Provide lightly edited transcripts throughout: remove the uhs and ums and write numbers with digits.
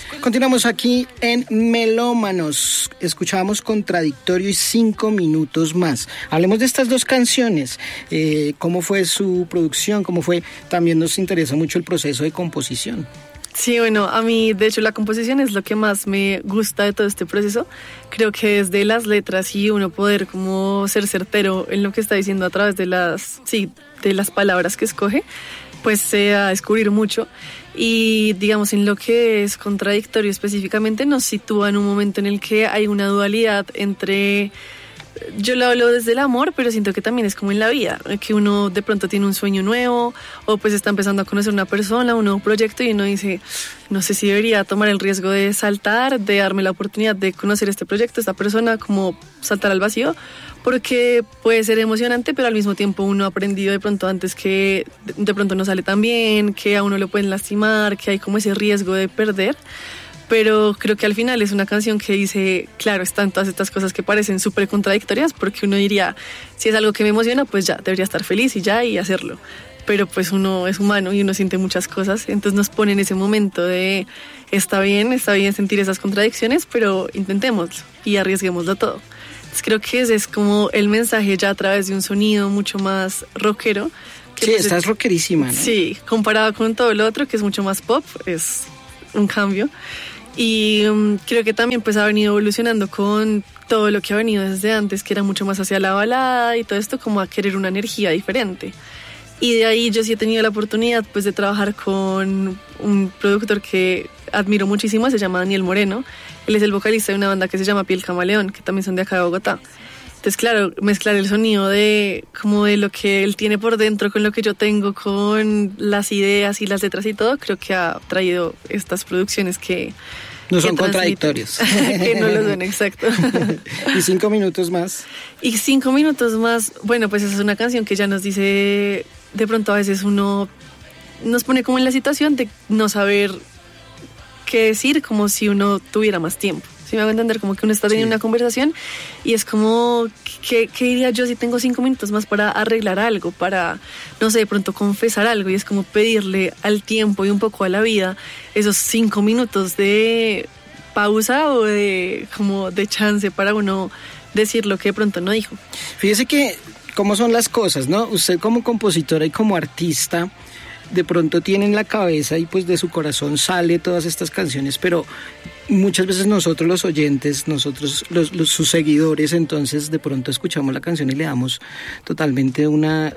Continuamos aquí en Melómanos. Escuchábamos Contradictorio y 5 minutos más. Hablemos de estas dos canciones. ¿Cómo fue su producción? ¿Cómo fue? También nos interesa mucho el proceso de composición. Sí, bueno, a mí de hecho la composición es lo que más me gusta de todo este proceso. Creo que es de las letras y uno poder como ser certero en lo que está diciendo a través de las palabras que escoge, pues se va a descubrir mucho. Y digamos en lo que es Contradictorio específicamente nos sitúa en un momento en el que hay una dualidad entre... Yo lo hablo desde el amor, pero siento que también es como en la vida, que uno de pronto tiene un sueño nuevo o pues está empezando a conocer una persona, un nuevo proyecto y uno dice, no sé si debería tomar el riesgo de saltar, de darme la oportunidad de conocer este proyecto, esta persona, como saltar al vacío, porque puede ser emocionante, pero al mismo tiempo uno ha aprendido de pronto antes que de pronto no sale tan bien, que a uno lo pueden lastimar, que hay como ese riesgo de perder. Pero creo que al final es una canción que dice, claro, están todas estas cosas que parecen súper contradictorias, porque uno diría, si es algo que me emociona, pues ya, debería estar feliz y ya, y hacerlo. Pero pues uno es humano y uno siente muchas cosas, entonces nos pone en ese momento de, está bien sentir esas contradicciones, pero intentémoslo y arriesguémoslo todo. Entonces creo que ese es como el mensaje ya a través de un sonido mucho más rockero. Que sí, pues estás rockerísima, ¿no? Sí, comparado con todo lo otro, que es mucho más pop, es un cambio. Y creo que también pues ha venido evolucionando con todo lo que ha venido desde antes, que era mucho más hacia la balada y todo esto, como a querer una energía diferente. Y de ahí yo sí he tenido la oportunidad pues de trabajar con un productor que admiro muchísimo, se llama Daniel Moreno. Él es el vocalista de una banda que se llama Piel Camaleón, que también son de acá de Bogotá. Entonces, claro, mezclar el sonido de como de lo que él tiene por dentro con lo que yo tengo, con las ideas y las letras y todo, creo que ha traído estas producciones que no son contradictorios. Que no lo son, exacto. Y 5 minutos más. Y 5 minutos más, bueno, pues esa es una canción que ya nos dice, de pronto a veces uno nos pone como en la situación de no saber qué decir, como si uno tuviera más tiempo. Si me hago entender, como que uno está teniendo una conversación y es como, ¿qué diría yo si tengo 5 minutos más para arreglar algo, para, no sé, de pronto confesar algo? Y es como pedirle al tiempo y un poco a la vida esos 5 minutos de pausa o de chance para uno decir lo que de pronto no dijo. Fíjese que cómo son las cosas, ¿no? Usted como compositora y como artista de pronto tiene en la cabeza y pues de su corazón sale todas estas canciones, pero muchas veces nosotros los oyentes, nosotros sus seguidores, entonces de pronto escuchamos la canción y le damos totalmente una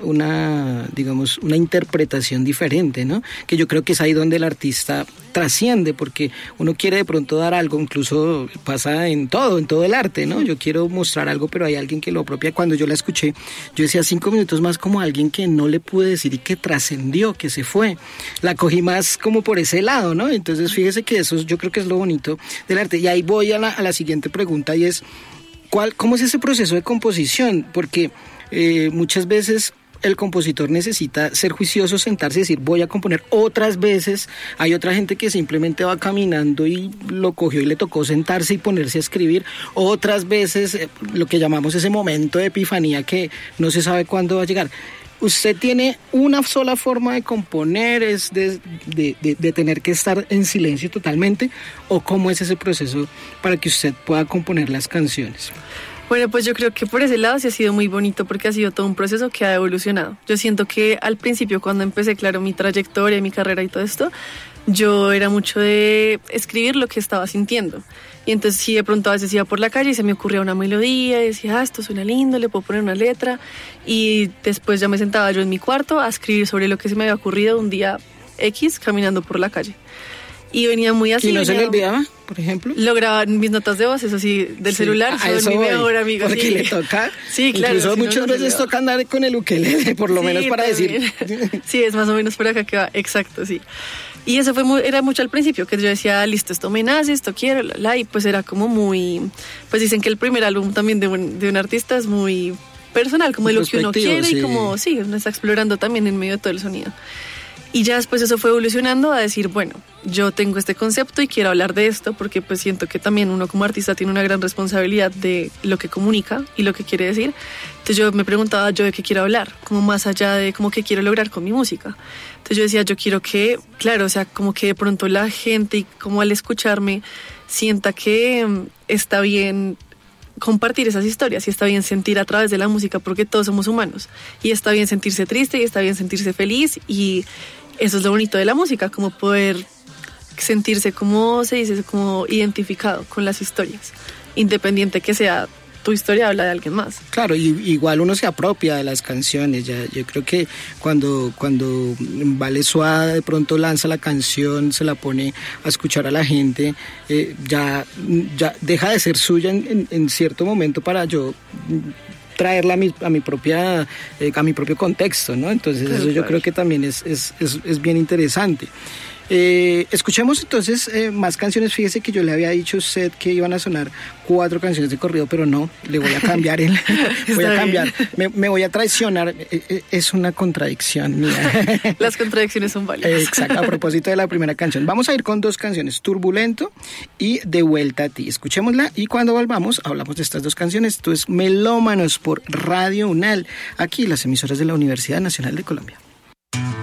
interpretación diferente, ¿no? Que yo creo que es ahí donde el artista trasciende, porque uno quiere de pronto dar algo, incluso pasa en todo el arte, ¿no? Yo quiero mostrar algo, pero hay alguien que lo apropia. Cuando yo la escuché, yo decía 5 minutos más como alguien que no le pude decir y que trascendió, que se fue. La cogí más como por ese lado, ¿no? Entonces fíjese que eso yo creo que es lo bonito del arte. Y ahí voy a la siguiente pregunta y es, ¿cómo es ese proceso de composición? Porque muchas veces el compositor necesita ser juicioso, sentarse y decir, voy a componer. Otras veces hay otra gente que simplemente va caminando y lo cogió y le tocó sentarse y ponerse a escribir. Otras veces lo que llamamos ese momento de epifanía que no se sabe cuándo va a llegar. ¿Usted tiene una sola forma de componer, es de tener que estar en silencio totalmente? ¿O cómo es ese proceso para que usted pueda componer las canciones? Bueno, pues yo creo que por ese lado sí ha sido muy bonito porque ha sido todo un proceso que ha evolucionado. Yo siento que al principio, cuando empecé, claro, mi trayectoria, mi carrera y todo esto, yo era mucho de escribir lo que estaba sintiendo. Y entonces sí, de pronto a veces iba por la calle y se me ocurría una melodía y decía, esto suena lindo, le puedo poner una letra. Y después ya me sentaba yo en mi cuarto a escribir sobre lo que se me había ocurrido un día X caminando por la calle. Y venía muy así. ¿Y no se le olvidaba, por ejemplo? Lo grababa en mis notas de voz, eso sí, del celular. Soy mi mejor amigo. Porque sí. Le toca. Sí, claro. Incluso muchas veces toca andar con el ukelele, por lo menos para también decir. Sí, es más o menos por acá que va. Exacto, sí. Y eso era mucho al principio, que yo decía, listo, esto me nace, esto quiero, y pues era como muy... Pues dicen que el primer álbum también de un artista es muy personal, como de lo que uno quiere, sí. Y como, sí, uno está explorando también en medio de todo el sonido. Y ya después eso fue evolucionando a decir, bueno, yo tengo este concepto y quiero hablar de esto porque pues siento que también uno como artista tiene una gran responsabilidad de lo que comunica y lo que quiere decir. Entonces yo me preguntaba yo de qué quiero hablar, como más allá de como qué quiero lograr con mi música. Entonces yo decía, yo quiero que, claro, o sea, como que de pronto la gente y como al escucharme sienta que está bien compartir esas historias y está bien sentir a través de la música porque todos somos humanos y está bien sentirse triste y está bien sentirse feliz y eso es lo bonito de la música, como poder sentirse, como se dice, como identificado con las historias, independiente que sea tu historia habla de alguien más. Claro, y igual uno se apropia de las canciones. Ya, yo creo que cuando Vale Suá de pronto lanza la canción, se la pone a escuchar a la gente, ya deja de ser suya en cierto momento para yo traerla a mi propio contexto, ¿no? Entonces eso yo creo que también es bien interesante. Escuchemos entonces más canciones. Fíjese que yo le había dicho a usted que iban a sonar 4 canciones de corrido, pero no, le voy a cambiar me voy a traicionar. Es una contradicción mía. Las contradicciones son válidas. Exacto, a propósito de la primera canción, vamos a ir con 2 canciones, Turbulento y De Vuelta a Ti. Escuchémosla y cuando volvamos hablamos de estas 2 canciones. Esto es Melómanos por Radio UNAL, aquí las emisoras de la Universidad Nacional de Colombia.